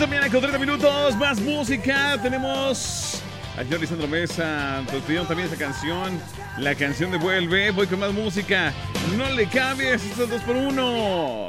8 mañana con 30 minutos, más música. Tenemos a Jordi Sandro Mesa, nos pidieron también esa canción, la canción de Vuelve. Voy con más música, no le cambies, estos 2x1.